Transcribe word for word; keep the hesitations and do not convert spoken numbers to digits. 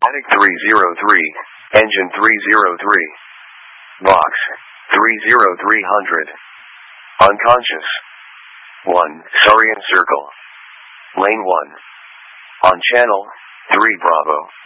Attic three zero three, engine three zero three. Box, three zero three hundred. Unconscious. one, Surian Circle. Lane one. On channel, three Bravo.